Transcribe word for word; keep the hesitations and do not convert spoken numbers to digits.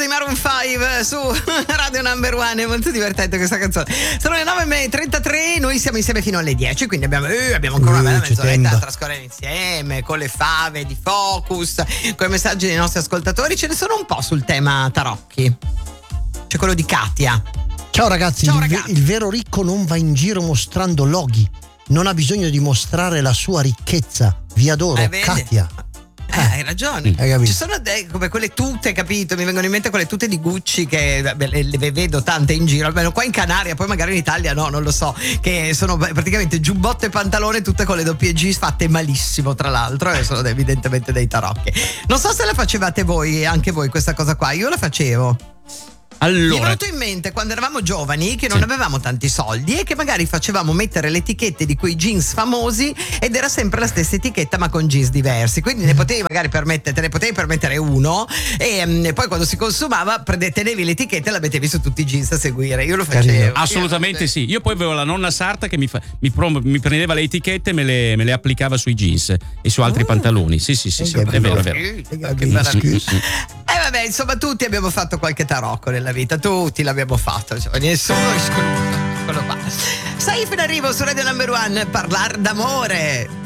Maroon cinque su Radio Number One, è molto divertente questa canzone. Sono le nove e trentatré, noi siamo insieme fino alle dieci, quindi abbiamo, eh, abbiamo ancora una bella mezz'oretta da trascorrere insieme con le fave di Focus, con i messaggi dei nostri ascoltatori. Ce ne sono un po' sul tema tarocchi. C'è quello di Katia. Ciao ragazzi, Ciao, il, ragazzi. il vero ricco non va in giro mostrando loghi, non ha bisogno di mostrare la sua ricchezza. Vi adoro, Eh, vedi? Katia. Eh, hai ragione. Hai capito? Ci sono de- come quelle tute, capito? Mi vengono in mente quelle tute di Gucci che beh, le, le vedo tante in giro, almeno qua in Canaria, poi magari in Italia no, non lo so, che sono beh, praticamente giubbotto e pantalone tutte con le doppie G fatte malissimo, tra l'altro, e sono evidentemente dei tarocchi. Non so se la facevate voi, anche voi questa cosa qua, io la facevo. Mi è Allora, venuto in mente quando eravamo giovani che non Sì. avevamo tanti soldi e che magari facevamo mettere le etichette di quei jeans famosi ed era sempre la stessa etichetta ma con jeans diversi, quindi ne potevi magari permettere, te ne potevi permettere uno e, um, e poi quando si consumava prende- tenevi l'etichetta e la mettevi su tutti i jeans a seguire. Io lo facevo. Carino. assolutamente sì. Io poi avevo la nonna sarta che mi, fa- mi, prom- mi prendeva le etichette e me le, me le applicava sui jeans e su altri Oh. pantaloni. Sì, sì, sì, sì, Hai è vero, è vero. Che, che meraviglia. Eh vabbè, insomma, tutti abbiamo fatto qualche tarocco nella vita, tutti l'abbiamo fatto, insomma, nessuno è escluso. Eccolo qua. Saif in arrivo su Radio Number One, parlare d'amore.